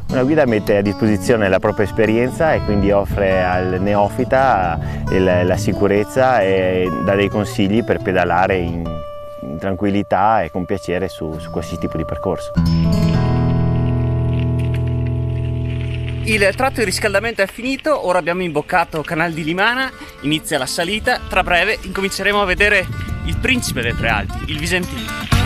Una guida mette a disposizione la propria esperienza e quindi offre al neofita la sicurezza e dà dei consigli per pedalare in tranquillità e con piacere su qualsiasi tipo di percorso. Il tratto di riscaldamento è finito, ora abbiamo imboccato Canal di Limana, inizia la salita, tra breve incominceremo a vedere il principe delle Prealpi, il Visentino.